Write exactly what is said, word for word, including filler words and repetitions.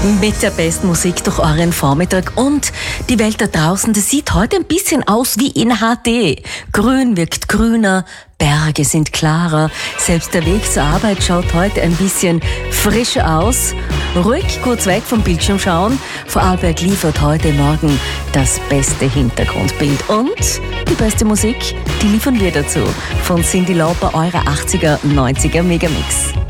Mit der besten Musik durch euren Vormittag und die Welt da draußen, das sieht heute ein bisschen aus wie in H D. Grün wirkt grüner, Berge sind klarer, selbst der Weg zur Arbeit schaut heute ein bisschen frischer aus. Ruhig kurz weg vom Bildschirm schauen, Vorarlberg liefert heute Morgen das beste Hintergrundbild und die beste Musik, die liefern wir dazu von Cyndi Lauper, eurer achtziger, neunziger Megamix.